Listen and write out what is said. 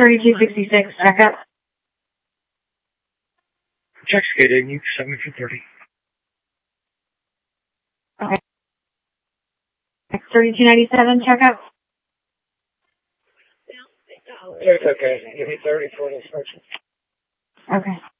3266, checkup. Check's good, and you 7 for 30. Okay. 3297, checkup. It's okay. Give me 30 for the inspection. Okay.